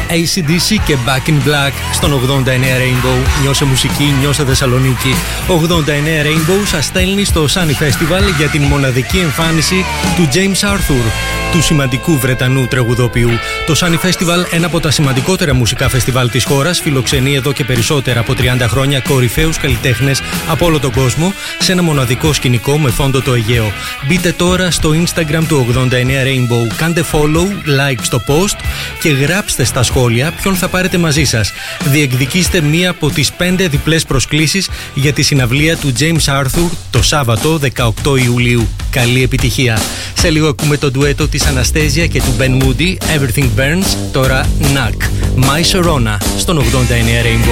AC/DC και Back in Black στον 89 Rainbow. Νιώσε μουσική, νιώσε Θεσσαλονίκη. 89 Rainbow σας στέλνει στο Sunny Festival για την μοναδική εμφάνιση του James Arthur, του σημαντικού Βρετανού τραγουδοποιού. Το Sunny Festival, ένα από τα σημαντικότερα μουσικά φεστιβάλ της χώρας, φιλοξενεί εδώ και περισσότερα από 30 χρόνια κορυφαίους καλλιτέχνες από όλο τον κόσμο σε ένα μοναδικό σκηνικό με φόντο το Αιγαίο. Μπείτε τώρα στο Instagram του 89 Rainbow, κάντε follow, like στο post και γράψτε στα σχόλια ποιον θα πάρετε μαζί σας. Διεκδικήστε μία από τις 5 διπλές προσκλήσεις για τη συναυλία του James Arthur το Σάββατο 18 Ιουλίου. Καλή επιτυχία! Σε λίγο ακούμε το ντουέτο της Αναστέζια και του Ben Moody, Everything Burns, τώρα Knack, My Sharona, στον 89 Rainbow.